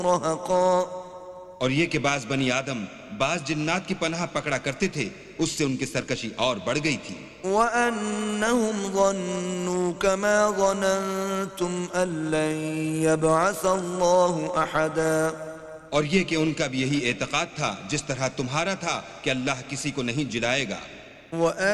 रहक़ा। और ये कि बाज बनी आदम बाज जिन्नात की पनाह पकड़ा करते थे, उससे उनकी सरकशी और बढ़ गई थी। वअन्नहुम ज़न्नू कमा ज़ननतुम अल्लन यबअस अल्लाहु अहदा। और ये कि उनका भी यही एतकाद था जिस तरह तुम्हारा था कि अल्लाह किसी को नहीं जिलाएगा।